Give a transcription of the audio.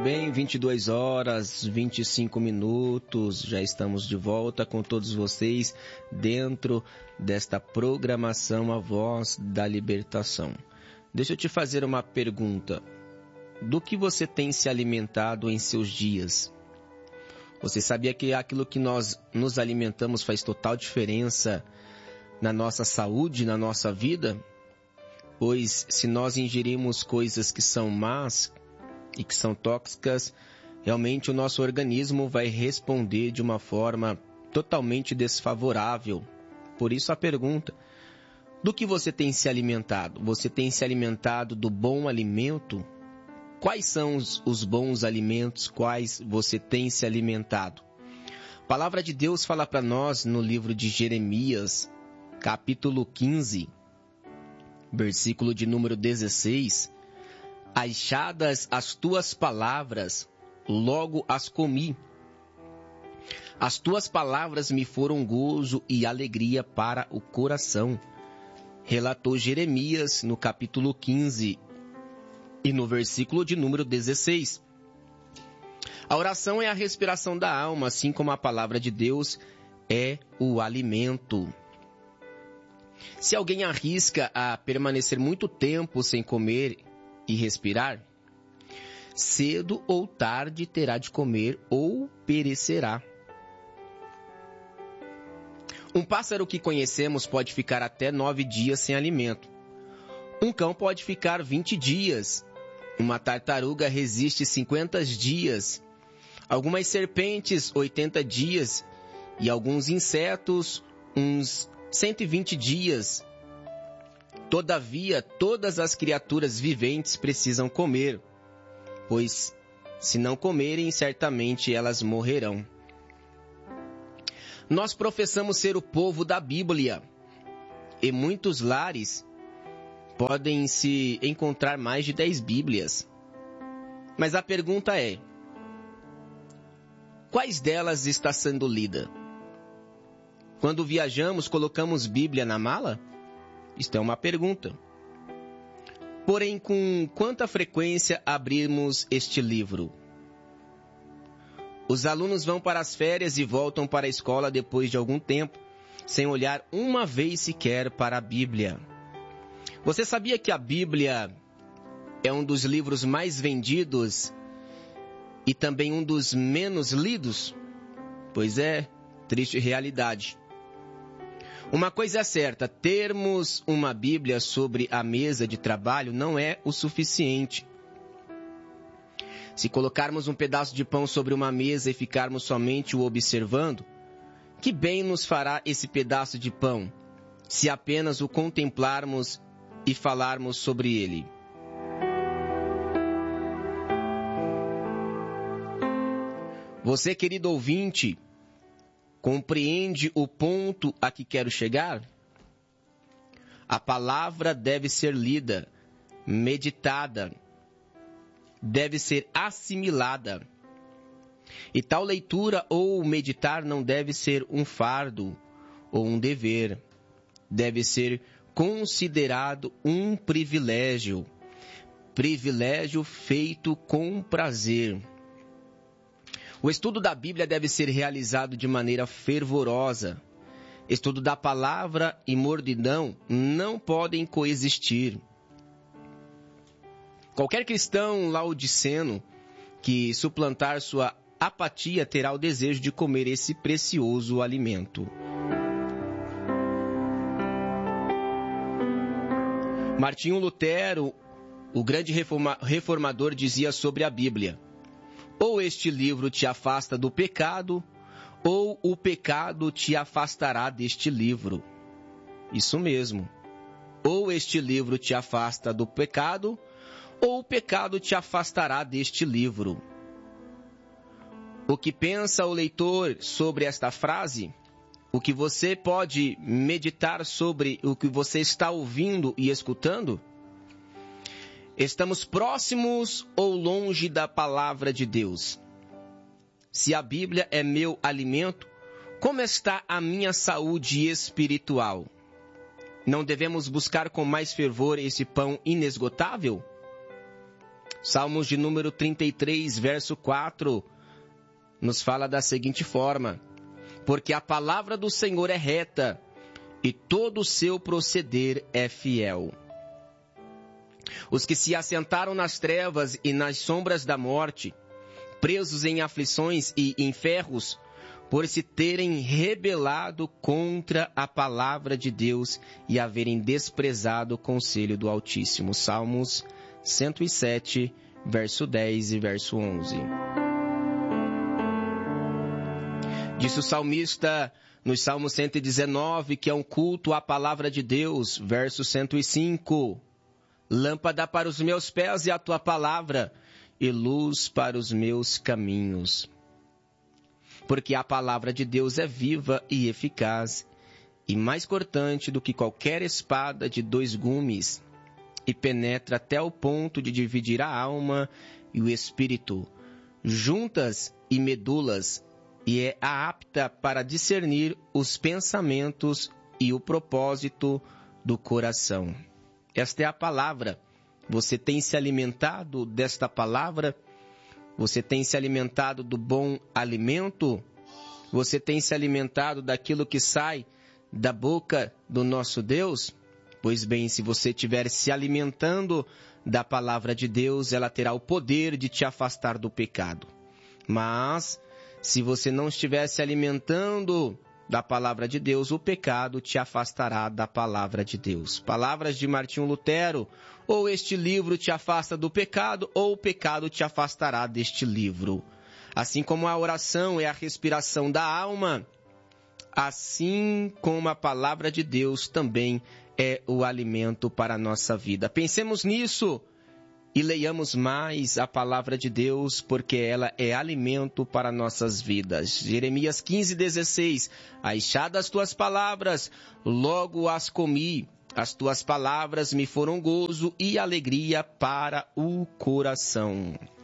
bem, 22 horas, 25 minutos, já estamos de volta com todos vocês dentro desta programação A Voz da Libertação. Deixa eu te fazer uma pergunta. Do que você tem se alimentado em seus dias? Você sabia que aquilo que nós nos alimentamos faz total diferença na nossa saúde, na nossa vida? Pois se nós ingerirmos coisas que são más e que são tóxicas, realmente o nosso organismo vai responder de uma forma totalmente desfavorável. Por isso a pergunta: do que você tem se alimentado? Você tem se alimentado do bom alimento? Quais são os bons alimentos? Quais você tem se alimentado? A palavra de Deus fala para nós no livro de Jeremias, capítulo 15, versículo de número 16. Achadas as tuas palavras, logo as comi. As tuas palavras me foram gozo e alegria para o coração. Relatou Jeremias no capítulo 15 e no versículo de número 16. A oração é a respiração da alma, assim como a palavra de Deus é o alimento. Se alguém arrisca a permanecer muito tempo sem comer e respirar, cedo ou tarde terá de comer ou perecerá. Um pássaro que conhecemos pode ficar até 9 dias sem alimento. Um cão pode ficar 20 dias. Uma tartaruga resiste 50 dias. Algumas serpentes 80 dias. E alguns insetos uns 120 dias. Todavia, todas as criaturas viventes precisam comer, pois, se não comerem, certamente elas morrerão. Nós professamos ser o povo da Bíblia. Em muitos lares podem se encontrar mais de 10 Bíblias. Mas a pergunta é: quais delas está sendo lida? Quando viajamos, colocamos Bíblia na mala? Isto é uma pergunta. Porém, com quanta frequência abrimos este livro? Os alunos vão para as férias e voltam para a escola depois de algum tempo, sem olhar uma vez sequer para a Bíblia. Você sabia que a Bíblia é um dos livros mais vendidos e também um dos menos lidos? Pois é, triste realidade. Uma coisa é certa, termos uma Bíblia sobre a mesa de trabalho não é o suficiente. Se colocarmos um pedaço de pão sobre uma mesa e ficarmos somente o observando, que bem nos fará esse pedaço de pão, se apenas o contemplarmos e falarmos sobre ele? Você, querido ouvinte, compreende o ponto a que quero chegar? A palavra deve ser lida, meditada, deve ser assimilada. E tal leitura ou meditar não deve ser um fardo ou um dever. Deve ser considerado um privilégio. Privilégio feito com prazer. O estudo da Bíblia deve ser realizado de maneira fervorosa. Estudo da palavra e mordidão não podem coexistir. Qualquer cristão laodiceno que suplantar sua apatia terá o desejo de comer esse precioso alimento. Martinho Lutero, o grande reformador, dizia sobre a Bíblia: ou este livro te afasta do pecado, ou o pecado te afastará deste livro. Isso mesmo. Ou este livro te afasta do pecado, ou o pecado te afastará deste livro. O que pensa o leitor sobre esta frase? O que você pode meditar sobre o que você está ouvindo e escutando? Estamos próximos ou longe da palavra de Deus? Se a Bíblia é meu alimento, como está a minha saúde espiritual? Não devemos buscar com mais fervor esse pão inesgotável? Salmos de número 33, verso 4, nos fala da seguinte forma: porque a palavra do Senhor é reta, e todo o seu proceder é fiel. Os que se assentaram nas trevas e nas sombras da morte, presos em aflições e em ferros, por se terem rebelado contra a palavra de Deus e haverem desprezado o conselho do Altíssimo. Salmos 107, verso 10 e verso 11. Disse o salmista no Salmo 119, que é um culto à palavra de Deus, verso 105. Lâmpada para os meus pés é a tua palavra, e luz para os meus caminhos. Porque a palavra de Deus é viva e eficaz, e mais cortante do que qualquer espada de 2 gumes, e penetra até o ponto de dividir a alma e o espírito, juntas e medulas, e é apta para discernir os pensamentos e o propósito do coração. Esta é a palavra. Você tem se alimentado desta palavra? Você tem se alimentado do bom alimento? Você tem se alimentado daquilo que sai da boca do nosso Deus? Pois bem, se você estiver se alimentando da palavra de Deus, ela terá o poder de te afastar do pecado. Mas, se você não estiver se alimentando da palavra de Deus, o pecado te afastará da palavra de Deus. Palavras de Martinho Lutero: ou este livro te afasta do pecado, ou o pecado te afastará deste livro. Assim como a oração é a respiração da alma, assim como a palavra de Deus também é o alimento para a nossa vida. Pensemos nisso e leiamos mais a palavra de Deus, porque ela é alimento para nossas vidas. Jeremias 15:16. Achadas as tuas palavras, logo as comi. As tuas palavras me foram gozo e alegria para o coração.